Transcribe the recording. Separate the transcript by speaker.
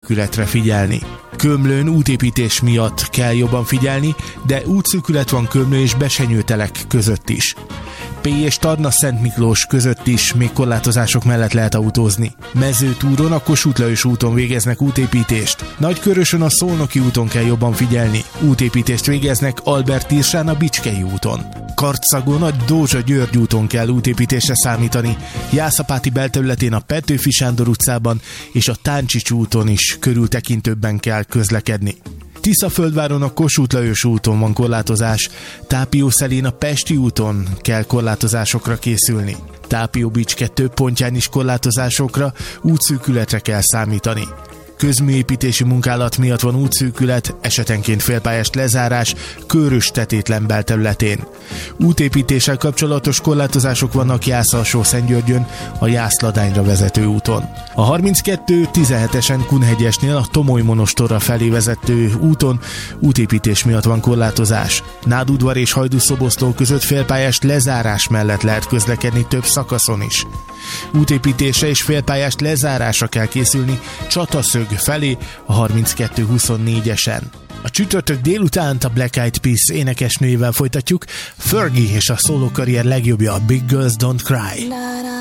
Speaker 1: útszűkületre figyelni. Kőmlőn útépítés miatt kell jobban figyelni, de útszűkület van Kőmlő és Besenyőtelek között is. Pély és Tarna-Szentmiklós között is még korlátozások mellett lehet autózni. Mezőtúron a Kossuth Lajos úton végeznek útépítést. Nagykörösön a Szolnoki úton kell jobban figyelni. Útépítést végeznek Albert Tirsán a Bicskei úton. Karcagon a Dózsa-György úton kell útépítésre számítani. Jászapáti belterületén a Petőfi Sándor utcában és a Táncsics úton is körültekintőbben kell közlekedni. Tiszaföldváron a Kossuth Lajos úton van korlátozás, Tápiószelén a Pesti úton kell korlátozásokra készülni. Tápió-Bicske több pontján is korlátozásokra, útszűkületre kell számítani. Közműépítési munkálat miatt van útszűkület, esetenként félpályás lezárás Kőrös-Tetétlen belterületén. Útépítéssel kapcsolatos korlátozások vannak Jász-Alsó-Szentgyörgyön, a Jász-Ladányra vezető úton. A 32-17-esen Kunhegyesnél a Tomoly-monostorra felé vezető úton útépítés miatt van korlátozás. Nádudvar és Hajdúszoboszló között félpályás lezárás mellett lehet közlekedni több szakaszon is. Útépítésre és félpályás lezárásra kell készülni Csataszög felé a 32-24-esen. A csütörtök délutánt a Black Eyed Peas énekesnőjével folytatjuk. Fergie és a szólókarrier legjobbja, a Big Girls Don't Cry.